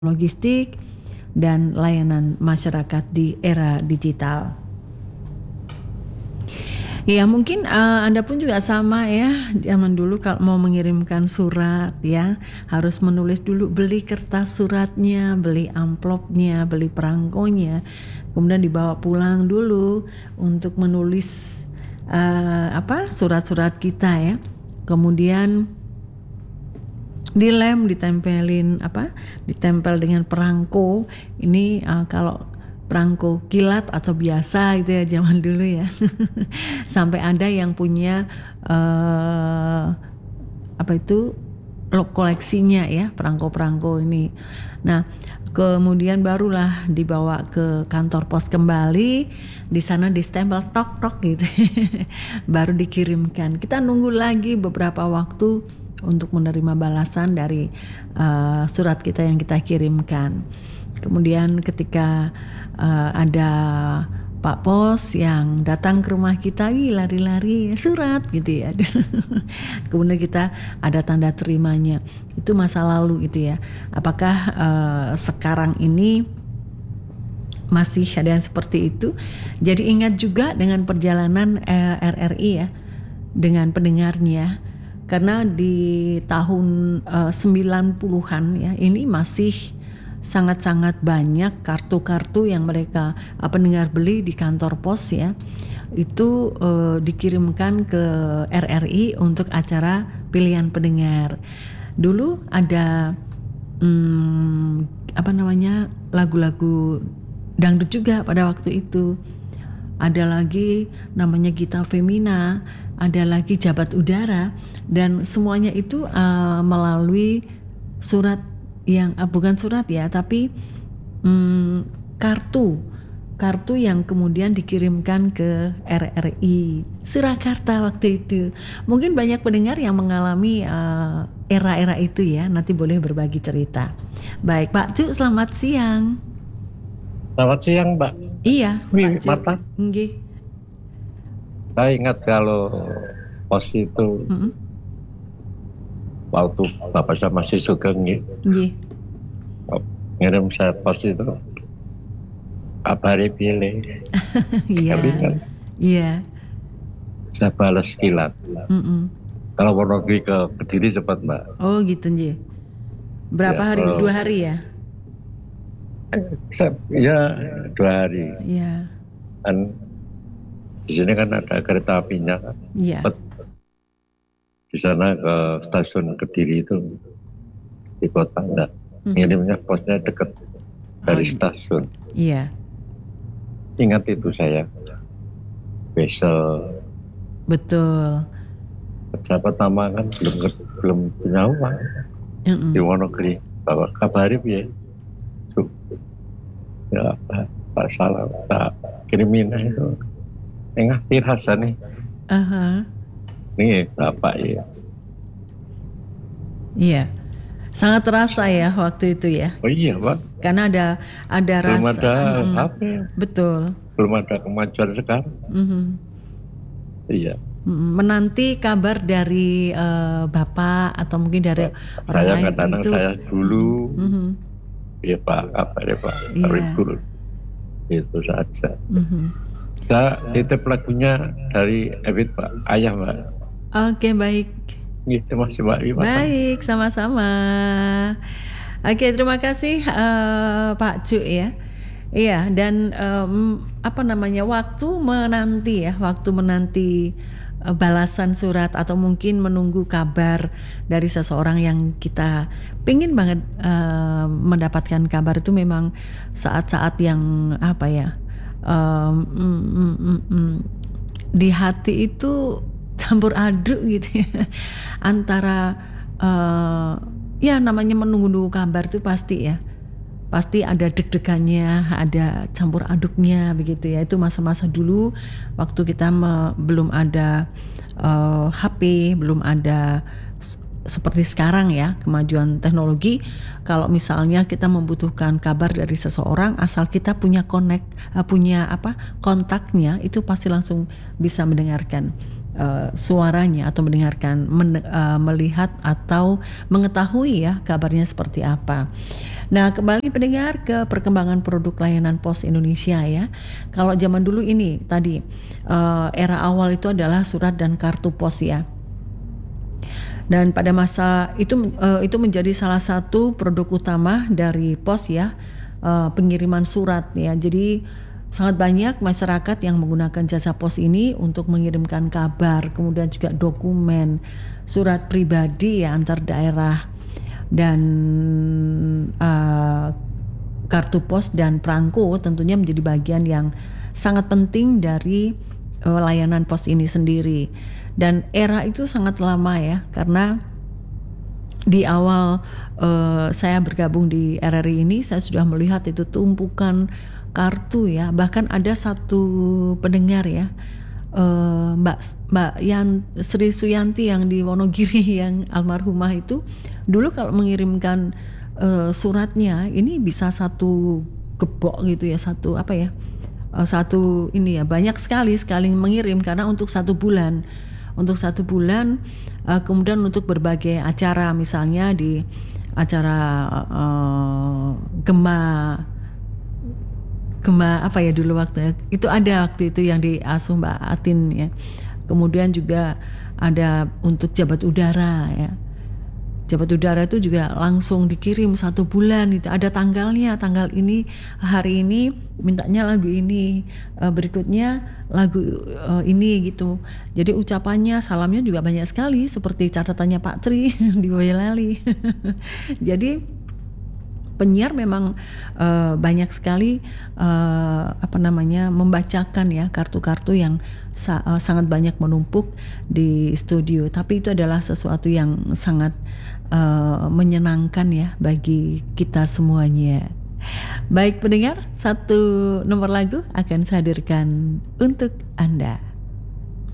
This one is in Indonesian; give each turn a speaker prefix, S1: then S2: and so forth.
S1: logistik dan layanan masyarakat di era digital. Ya mungkin Anda pun juga sama ya, zaman dulu kalau mau mengirimkan surat ya harus menulis dulu, beli kertas suratnya, beli amplopnya, beli perangkonya, kemudian dibawa pulang dulu untuk menulis surat-surat kita ya, kemudian dilem, ditempel dengan perangko. Ini kalau perangko kilat atau biasa itu ya zaman dulu ya. Sampai ada yang punya koleksinya ya, perangko-perangko ini. Nah, kemudian barulah dibawa ke kantor pos kembali, di sana distempel tok-tok gitu. Baru dikirimkan. Kita nunggu lagi beberapa waktu untuk menerima balasan dari surat kita yang kita kirimkan. Kemudian ketika ada Pak Pos yang datang ke rumah kita, lari-lari surat gitu ya. Kemudian kita ada tanda terimanya. Itu masa lalu gitu ya. Apakah sekarang ini masih ada yang seperti itu? Jadi ingat juga dengan perjalanan RRI ya, dengan pendengarnya. Karena di tahun 90-an ya, ini masih sangat-sangat banyak kartu-kartu yang mereka pendengar beli di kantor pos ya. Itu dikirimkan ke RRI untuk acara pilihan pendengar. Dulu ada lagu-lagu dangdut juga pada waktu itu. Ada lagi namanya Gita Femina, ada lagi Jabat Udara, dan semuanya itu melalui surat yang bukan surat ya, tapi kartu yang kemudian dikirimkan ke RRI Surakarta waktu itu. Mungkin banyak pendengar yang mengalami era-era itu ya, nanti boleh berbagi cerita. Baik Pak Cu, selamat siang.
S2: Selamat siang Mbak.
S1: Iya,
S2: Pak Marta.
S1: Nggih.
S2: Saya ingat kalau pos itu waktu Bapak saya masih Sugeng
S1: Nggih.
S2: ngirim saya pos itu kabari pilih.
S1: Iya. Iya.
S2: Saya balas kilat. Kalau Wonogiri ke Kediri cepat Mbak.
S1: Oh gitu nggih. Berapa hari? 2 hari ya?
S2: Ya 2 hari.
S1: Iya.
S2: Dan di sini kan ada kereta apinya kan.
S1: Iya.
S2: Di sana ke stasiun Kediri itu di kota enggak. Ngirimnya posnya dekat dari stasiun.
S1: Iya.
S2: Ingat itu saya. Besok.
S1: Betul.
S2: Saya pertama kan belum punya uang. Di Wonogiri. Bawa kabari ya. Ya tak salah, tak kirimin itu ngerti rasa nih. Nih Bapak ya.
S1: Iya, sangat terasa ya waktu itu ya.
S2: Oh iya Pak.
S1: Karena ada
S2: belum
S1: rasa.
S2: Ada apa ya?
S1: Betul.
S2: Belum ada kemajuan sekarang. Iya.
S1: Menanti kabar dari Bapak atau mungkin dari orang lain
S2: kadang-kadang
S1: itu.
S2: Saya dulu. Ya Pak, kabar ya Pak, ribut. Itu saja. Saya titip lagunya dari Ebit Pak, Ayah Mbak.
S1: Oke, baik.
S2: Terima kasih Mbak.
S1: Baik, sama-sama. Oke, terima kasih Pak Cu ya. Iya, dan waktu menanti balasan surat atau mungkin menunggu kabar dari seseorang yang kita pingin banget mendapatkan kabar, itu memang saat-saat yang di hati itu campur aduk gitu ya. Antara namanya menunggu kabar itu pasti ada deg-degannya, ada campur aduknya begitu ya. Itu masa-masa dulu waktu kita belum ada HP, belum ada seperti sekarang ya, kemajuan teknologi. Kalau misalnya kita membutuhkan kabar dari seseorang, asal kita punya kontaknya, itu pasti langsung bisa mendengarkan. suaranya atau mendengarkan, melihat atau mengetahui ya kabarnya seperti apa. Nah, kembali pendengar ke perkembangan produk layanan pos Indonesia ya. Kalau zaman dulu ini tadi era awal itu adalah surat dan kartu pos ya. Dan pada masa itu menjadi salah satu produk utama dari pos ya, pengiriman surat ya. Jadi sangat banyak masyarakat yang menggunakan jasa pos ini untuk mengirimkan kabar, kemudian juga dokumen, surat pribadi ya antar daerah, dan kartu pos dan perangko tentunya menjadi bagian yang sangat penting dari layanan pos ini sendiri. Dan era itu sangat lama ya, karena di awal saya bergabung di RRI ini, saya sudah melihat itu tumpukan kartu ya. Bahkan ada satu pendengar ya, Mbak Sri Suyanti yang di Wonogiri yang almarhumah itu, dulu kalau mengirimkan suratnya ini bisa satu gebok gitu ya, satu apa ya, satu ini ya, banyak sekali mengirim karena untuk 1 bulan. Untuk 1 bulan, kemudian untuk berbagai acara, misalnya di acara Gema apa ya dulu waktu itu ada waktu itu yang diasuh Mbak Atin ya. Kemudian juga ada untuk jabat udara ya. Jabat udara itu juga langsung dikirim 1 bulan, itu ada tanggalnya, tanggal ini, hari ini mintanya lagu ini, berikutnya lagu ini gitu. Jadi ucapannya, salamnya juga banyak sekali, seperti catatannya Pak Tri di Boyolali. Jadi penyiar memang banyak sekali membacakan ya kartu-kartu yang sangat banyak menumpuk di studio. Tapi itu adalah sesuatu yang sangat menyenangkan ya bagi kita semuanya. Baik pendengar, 1 nomor lagu akan saya hadirkan untuk Anda.